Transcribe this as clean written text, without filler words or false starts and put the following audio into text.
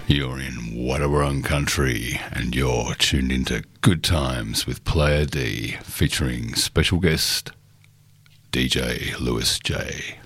You're in Wadawurrung Country and you're tuned into Good Times with Player D, featuring special guest DJ Lewis J.